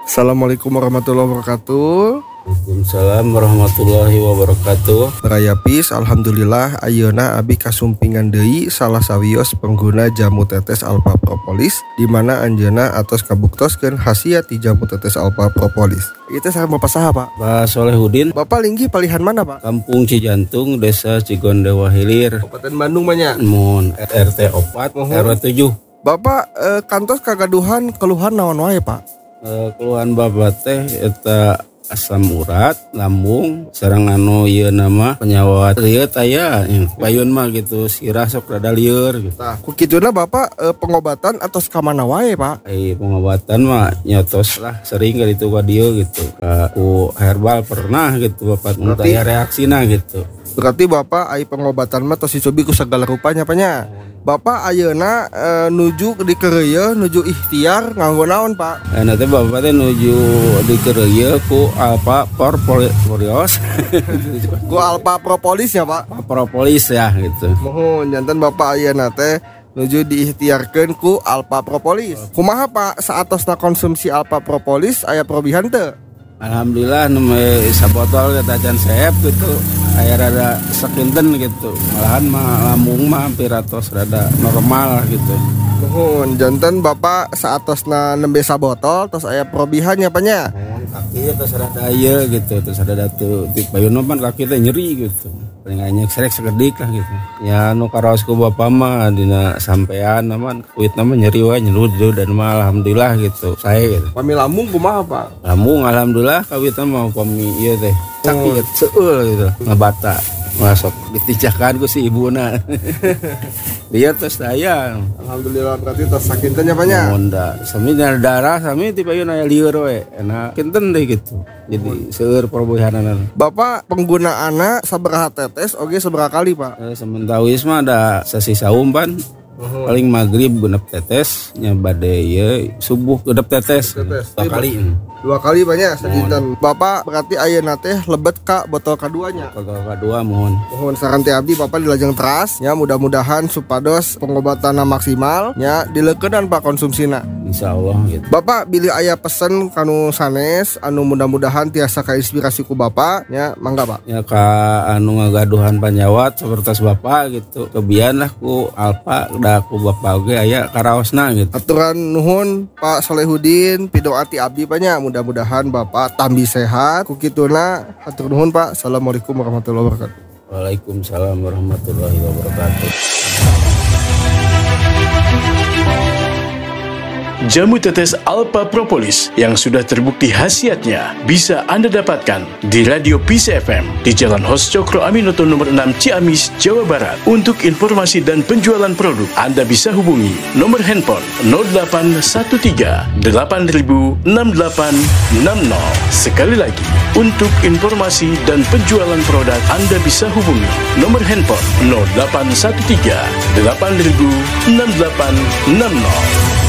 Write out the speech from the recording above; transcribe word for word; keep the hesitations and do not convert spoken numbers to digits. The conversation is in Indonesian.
Assalamualaikum warahmatullahi wabarakatuh. Waalaikumsalam warahmatullahi wabarakatuh. Berayapis, alhamdulillah ayeuna abi kasumpingan deui salah sawios pengguna jamu tetes Alpha Propolis, di mana anjeunna atos kabuktoskeun khasiat ti jamu tetes Alpha Propolis. Kita sareng Bapak saha, Pak? Pak Solehudin, Bapak linggih palihan mana, Pak? Kampung Cijantung, Desa Cigondewa Hilir, Kabupaten Bandung banyak. Mun R T opat R W tujuh. Bapak eh, kantos kagaduhan keluhan naon wae, Pak? Eh, keluhan bapak teh eta asam urat, lambung, sareng anu ieu nama penyawat lieur aya, payun mah gitu, sirah sok rada lieur gitu. Nah, ku kituna Bapak eh, pengobatan atau kamana wae, Pak? Ai pengobatan mah nyotos lah sering kali itu ka dieu gitu. Ka ku herbal pernah gitu bapak mun aya reaksina gitu. Berarti Bapak ai pengobatan mah tos dicobi ku sagala rupanya, Panya. Bapak ayeuna e, nuju di kereuyeun nuju ikhtiar nganggo naon, Pak? Eh nanti bapak teh nuju di kereuyeun ku Alpha Propolis. Ku Alpha Propolis ya, Pak? Propolis ya gitu. Mohon janten Bapak ayeuna teh nuju diikhtiarkeun ku Alpha Propolis. Kumaha, Pak, saatosna konsumsi Alpha Propolis aya perubahan teu? Alhamdulillah nembe sabotol kita can sehep gitu. Aya rada sekinten gitu. Malahan mah lambung mah hampir atos rada normal gitu. Mohon janten Bapak saatosna nembe sabotol tos aya perubahannya, Panya? Kaki terus rada ieu gitu, terus ada datu di payun pan kaki teh nyeri gitu. Paling anyek serek sekedik lah gitu. Ya anu karaosku bapak mah dina sampean naman kuit nama nyeri wae nyeluduh dan mah alhamdulillah gitu. Saya gitu. Pami lambung kumaha, Pak? Lambung alhamdulillah kawit mah pami ieu teh sakit seueur gitu. Ngabata. Masuk ditijakan ku si ibuna. Dia terus saya. Alhamdulillah berarti tos sakinten nya, Panya? Monda, sami darah sami ti payun aya lieur we. Enak kinten deh gitu. Jadi seueur perubahanan. Bapak penggunaanna sabaraha tetes oge sabaraha kali, Pak? Eh, sementawis mah ada sasisa umpan. Uhum. Paling maghrib genep tetes nya bade ieu subuh genep tetes. Tetes. Dua kali. Dua kali banyak sakinten. Bapak berarti ayeuna teh lebet ka botol kaduanya. Botol kadua mohon. Mohon saran teh abdi Bapak dilajeng teras nya mudah-mudahan supados pengobatanna maksimal nya dileukeunnan Pak konsumsina. Insyaallah gitu. Bapak bilih aya pesen kanu sanes anu mudah-mudahan tiasa kainspirasi ku Bapak nya mangga, Pak. Ya ka anu ngagaduhan panjawat sapertos Bapak gitu. Kebian lah ku Alpha da ku Bapak oge aya karaosna gitu. Aturan nuhun Pak Solehudin pidoati abdi banyak mudah-mudahan Bapak tambi sehat. Ku kituna hatur nuhun, Pak. Assalamualaikum warahmatullahi wabarakatuh. Waalaikumsalam warahmatullahi wabarakatuh. Jamu tetes Alpha Propolis yang sudah terbukti khasiatnya bisa Anda dapatkan di Radio Peace F M di Jalan Hos Cokro Aminoto nomor enam Ciamis, Jawa Barat. Untuk informasi dan penjualan produk, Anda bisa hubungi nomor handphone nol delapan satu tiga delapan nol enam delapan enam nol. Sekali lagi, untuk informasi dan penjualan produk, Anda bisa hubungi nomor handphone nol delapan satu tiga delapan nol enam delapan enam nol.